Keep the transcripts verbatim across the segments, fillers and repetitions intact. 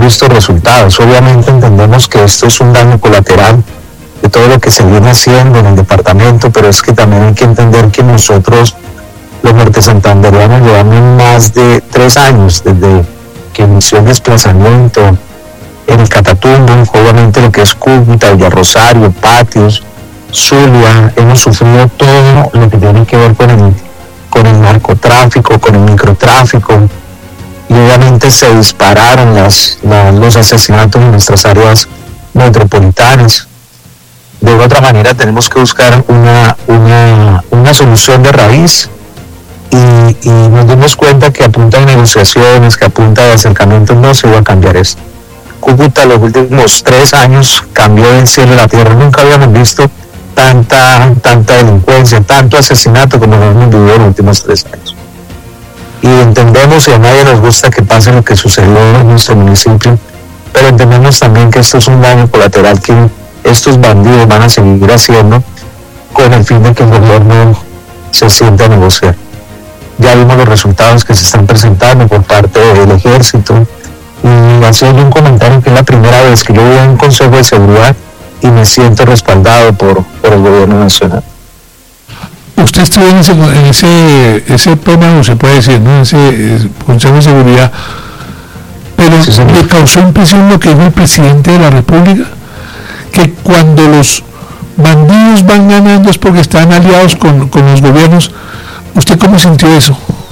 visto resultados. Obviamente entendemos que esto es un daño colateral de todo lo que se viene haciendo en el departamento, pero es que también hay que entender que nosotros, los norte-santanderianos, llevamos más de tres años desde que inició el desplazamiento en el Catatumbo, obviamente lo que es Cúcuta, Villarrosario, Patios, Zulia. Hemos sufrido todo lo que tiene que ver con el, con el narcotráfico, con el microtráfico, y obviamente se dispararon las, la, los asesinatos en nuestras áreas metropolitanas. De otra manera tenemos que buscar una, una, una solución de raíz, y, y nos dimos cuenta que a punta de negociaciones, que a punta de acercamientos no se iba a cambiar esto. Cúcuta los últimos tres años cambió del cielo a la tierra. Nunca habíamos visto tanta, tanta delincuencia, tanto asesinato como lo hemos vivido en los últimos tres años. Y entendemos, y a nadie nos gusta que pase lo que sucedió en nuestro municipio, pero entendemos también que esto es un daño colateral que estos bandidos van a seguir haciendo con el fin de que el gobierno se siente a negociar. Ya vimos los resultados que se están presentando por parte del ejército, y haciendo un comentario que es la primera vez que yo voy a un consejo de seguridad y me siento respaldado por, por el gobierno nacional. Usted estuvo en ese, en ese, ese pleno, se puede decir, ¿no? Ese, ese consejo de seguridad, pero sí, ¿le causó impresión lo que dijo el presidente de la República? Que cuando los bandidos van ganando es porque están aliados con, con los gobiernos. ¿Usted cómo sintió eso?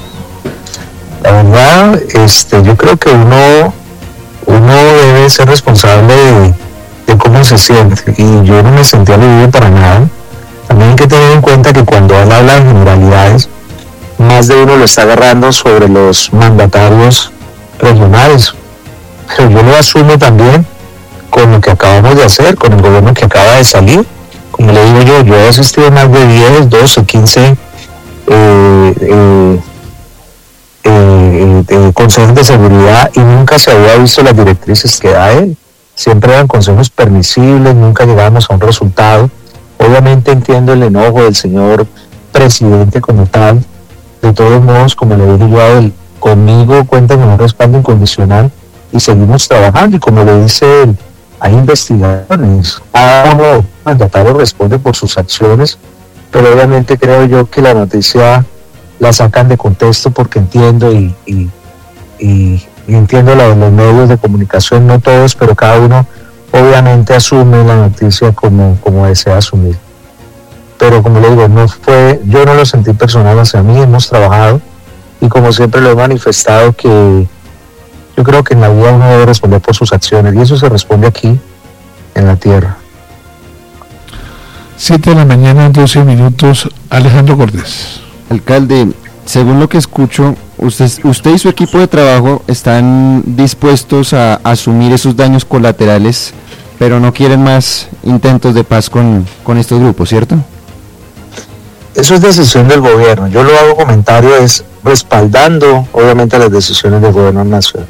La verdad, este, yo creo que uno, uno debe ser responsable de, de cómo se siente, y yo no me sentí aludido para nada. También hay que tener en cuenta que cuando él habla de generalidades, más de uno lo está agarrando sobre los mandatarios regionales, pero yo lo asumo también con lo que acabamos de hacer, con el gobierno que acaba de salir. Como le digo yo, yo he asistido a más de diez, doce, quince eh, eh, Eh, eh, consejos de seguridad, y nunca se había visto las directrices que da él. Siempre eran consejos permisibles, nunca llegábamos a un resultado. Obviamente entiendo el enojo del señor presidente como tal. De todos modos, como le dije yo a él, conmigo cuenta con un respaldo incondicional y seguimos trabajando, y como le dice él, hay investigaciones, cada uno mandatario responde por sus acciones, pero obviamente creo yo que la noticia la sacan de contexto, porque entiendo y, y, y, y entiendo la de los medios de comunicación, no todos, pero cada uno obviamente asume la noticia como, como desea asumir. Pero como le digo, no fue, yo no lo sentí personal hacia mí, hemos trabajado, y como siempre lo he manifestado, que yo creo que en la vida uno debe responder por sus acciones, y eso se responde aquí en la tierra. siete de la mañana, doce minutos. Alejandro Cortés. Alcalde, según lo que escucho, usted, usted y su equipo de trabajo están dispuestos a asumir esos daños colaterales, pero no quieren más intentos de paz con, con estos grupos, ¿cierto? Eso es decisión del gobierno. Yo lo hago comentario es respaldando, obviamente, las decisiones del gobierno nacional.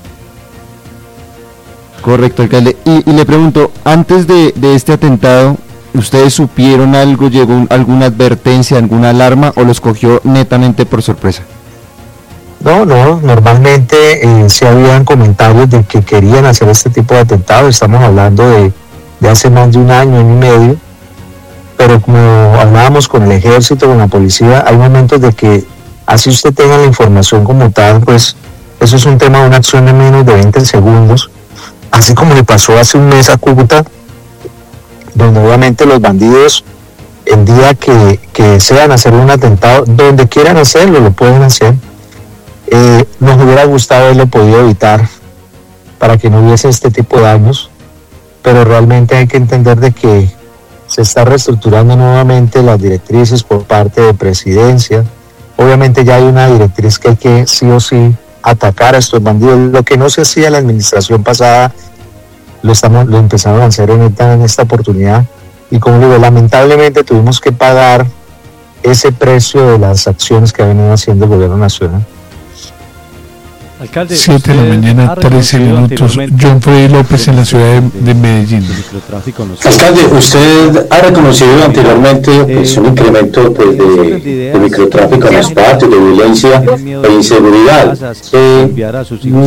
Correcto, alcalde. Y, y le pregunto, antes de, de este atentado, ¿ustedes supieron algo, llegó un, alguna advertencia, alguna alarma, o los cogió netamente por sorpresa? No, no, normalmente eh, sí habían comentarios de que querían hacer este tipo de atentados. Estamos hablando de, de hace más de un año, año y medio, pero como hablábamos con el ejército, con la policía, hay momentos de que así usted tenga la información como tal, pues eso es un tema de una acción de menos de veinte segundos, así como le pasó hace un mes a Cúcuta, donde obviamente los bandidos, el día que, que desean hacer un atentado, donde quieran hacerlo, lo pueden hacer. Eh, nos hubiera gustado haberlo podido evitar para que no hubiese este tipo de daños, pero realmente hay que entender de que se está reestructurando nuevamente las directrices por parte de presidencia. Obviamente ya hay una directriz que hay que sí o sí atacar a estos bandidos. Lo que no se hacía en la administración pasada, lo estamos lo empezaron a hacer en esta, en esta oportunidad, y como digo, lamentablemente tuvimos que pagar ese precio de las acciones que ha venido haciendo el gobierno nacional. Alcalde, siete de la mañana, trece minutos. John Freddy López en la ciudad de, de Medellín. Alcalde, usted ha reconocido anteriormente pues, un incremento pues, de, de microtráfico en los patios, de violencia e inseguridad. Eh,